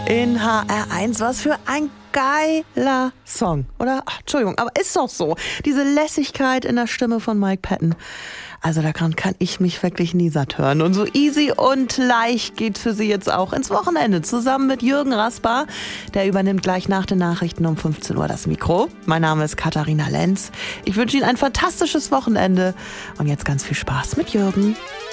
in HR1. Was für ein geiler Song, oder? Ach, Entschuldigung, aber ist doch so. Diese Lässigkeit in der Stimme von Mike Patton. Also da kann ich mich wirklich nie satt hören. Und so easy und leicht geht für Sie jetzt auch ins Wochenende. Zusammen mit Jürgen Rasper. Der übernimmt gleich nach den Nachrichten um 15 Uhr das Mikro. Mein Name ist Katharina Lenz. Ich wünsche Ihnen ein fantastisches Wochenende. Und jetzt ganz viel Spaß mit Jürgen.